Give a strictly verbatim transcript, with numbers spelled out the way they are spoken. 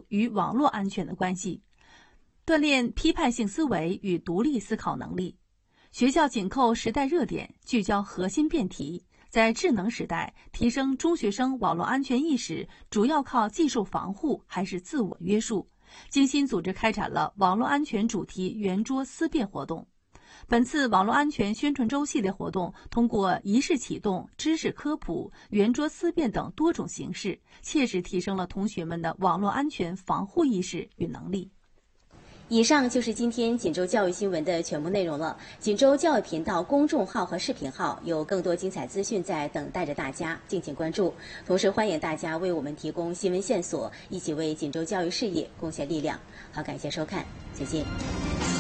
与网络安全的关系，锻炼批判性思维与独立思考能力。学校紧扣时代热点，聚焦核心辩题。在智能时代，提升中学生网络安全意识，主要靠技术防护还是自我约束？精心组织开展了网络安全主题圆桌思辨活动。本次网络安全宣传周系列活动，通过仪式启动、知识科普、圆桌思辨等多种形式，切实提升了同学们的网络安全防护意识与能力。 以上就是今天锦州教育新闻的全部内容了。锦州教育频道公众号和视频号有更多精彩资讯在等待着大家，敬请关注。同时欢迎大家为我们提供新闻线索，一起为锦州教育事业贡献力量。好，感谢收看，再见。